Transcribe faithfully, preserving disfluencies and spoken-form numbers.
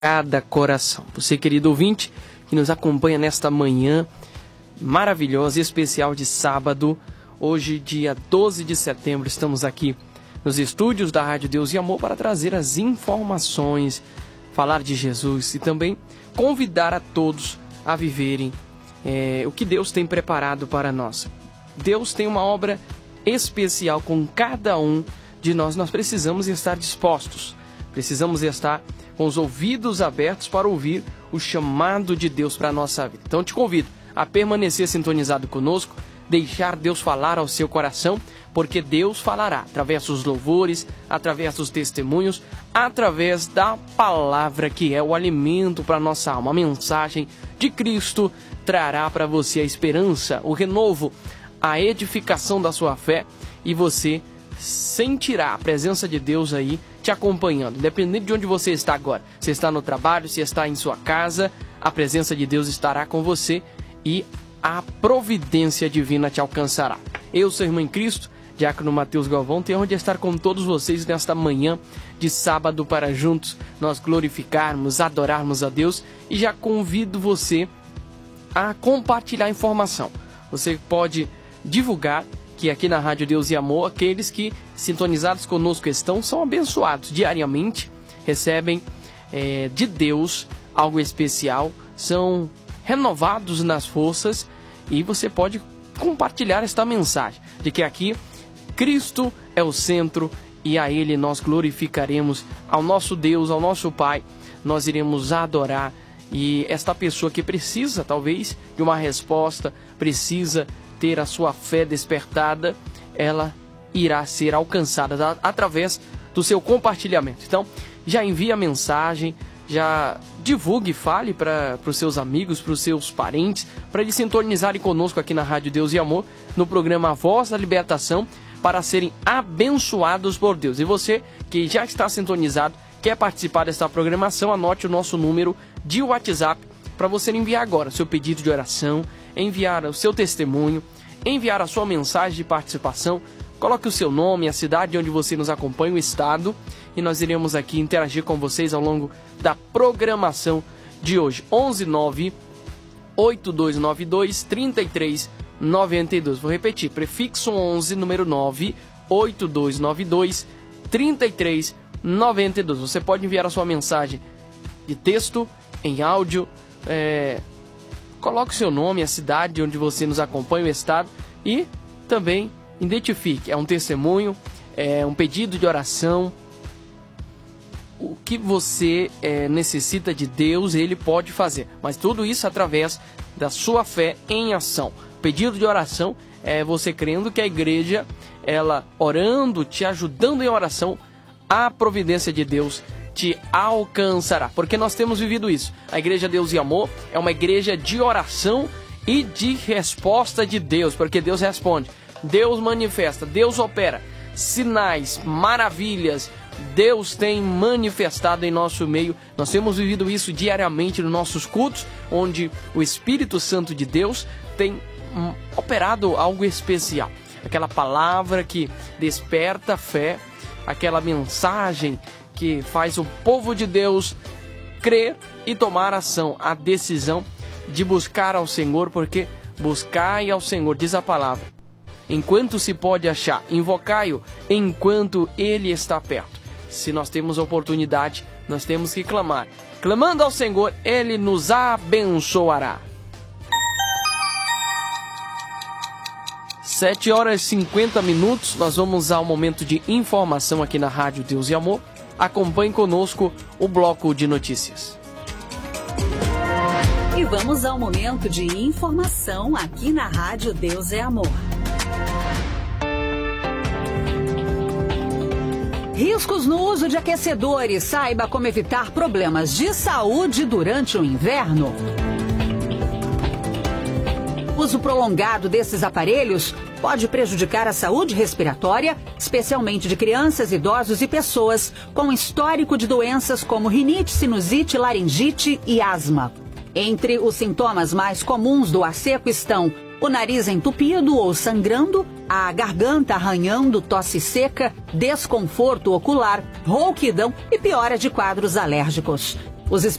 cada coração. Você, querido ouvinte, que nos acompanha nesta manhã maravilhosa e especial de sábado, hoje, dia doze de setembro, estamos aqui nos estúdios da Rádio Deus e Amor para trazer as informações, falar de Jesus e também convidar a todos a viverem é, o que Deus tem preparado para nós. Deus tem uma obra especial com cada um de nós. Nós precisamos estar dispostos, precisamos estar com os ouvidos abertos para ouvir o chamado de Deus para a nossa vida. Então te convido a permanecer sintonizado conosco, deixar Deus falar ao seu coração, porque Deus falará através dos louvores, através dos testemunhos, através da palavra que é o alimento para a nossa alma. A mensagem de Cristo trará para você a esperança, o renovo, a edificação da sua fé, e você sentirá a presença de Deus aí te acompanhando, independente de onde você está agora. Se está no trabalho, se está em sua casa, a presença de Deus estará com você e a providência divina te alcançará. Eu sou irmão em Cristo, Diácono Mateus Galvão, tenho onde estar com todos vocês nesta manhã de sábado para juntos nós glorificarmos, adorarmos a Deus, e já convido você a compartilhar informação. Você pode divulgar que aqui na Rádio Deus e Amor, aqueles que sintonizados conosco estão, são abençoados diariamente, recebem é, de Deus algo especial, são renovados nas forças, e você pode compartilhar esta mensagem de que aqui Cristo é o centro e a Ele nós glorificaremos, ao nosso Deus, ao nosso Pai, nós iremos adorar. E esta pessoa que precisa talvez de uma resposta, precisa ter a sua fé despertada, ela irá ser alcançada através do seu compartilhamento. Então, já envie a mensagem, já divulgue, fale para os seus amigos, para os seus parentes, para eles sintonizarem conosco aqui na Rádio Deus e Amor, no programa Voz da Libertação, para serem abençoados por Deus. E você que já está sintonizado, quer participar desta programação, anote o nosso número de WhatsApp para você enviar agora seu pedido de oração, enviar o seu testemunho, enviar a sua mensagem de participação. Coloque o seu nome, a cidade onde você nos acompanha, o estado, e nós iremos aqui interagir com vocês ao longo da programação de hoje. onze nove oito dois nove dois três três nove dois. Vou repetir, prefixo onze, número nove oito dois nove dois três três nove dois. Você pode enviar a sua mensagem de texto, em áudio, é... coloque o seu nome, a cidade onde você nos acompanha, o estado, e também identifique, é um testemunho, é um pedido de oração, o que você é, necessita de Deus, Ele pode fazer, mas tudo isso através da sua fé em ação. Pedido de oração é você crendo que a igreja, ela orando, te ajudando em oração, a providência de Deus te alcançará, porque nós temos vivido isso. A Igreja Deus e Amor é uma igreja de oração e de resposta de Deus, porque Deus responde, Deus manifesta, Deus opera, sinais, maravilhas, Deus tem manifestado em nosso meio. Nós temos vivido isso diariamente nos nossos cultos, onde o Espírito Santo de Deus tem hum, operado algo especial, aquela palavra que desperta fé, aquela mensagem que faz o povo de Deus crer e tomar ação, a decisão de buscar ao Senhor, porque buscai ao Senhor, diz a palavra, enquanto se pode achar, invocai-o enquanto Ele está perto. Se nós temos oportunidade, nós temos que clamar. Clamando ao Senhor, Ele nos abençoará. sete horas e cinquenta minutos, nós vamos ao momento de informação aqui na Rádio Deus e Amor. Acompanhe conosco o bloco de notícias. E vamos ao momento de informação aqui na Rádio Deus é Amor. Riscos no uso de aquecedores. Saiba como evitar problemas de saúde durante o inverno. O uso prolongado desses aparelhos pode prejudicar a saúde respiratória, especialmente de crianças, idosos e pessoas com histórico de doenças como rinite, sinusite, laringite e asma. Entre os sintomas mais comuns do ar seco estão o nariz entupido ou sangrando, a garganta arranhando, tosse seca, desconforto ocular, rouquidão e piora de quadros alérgicos. Os